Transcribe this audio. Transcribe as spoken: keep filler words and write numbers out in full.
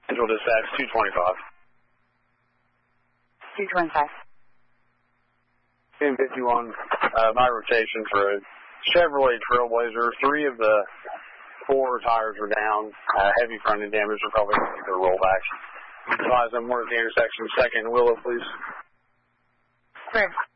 Central Dispatch, two twenty-five. two twenty-five. ten fifty-one, uh, my rotation for a Chevrolet Trailblazer. Three of the four tires were down. Uh, heavy front end damage. We're probably going to do a rollback. Advise them we're at the intersection. Second, Willow, please. Clear.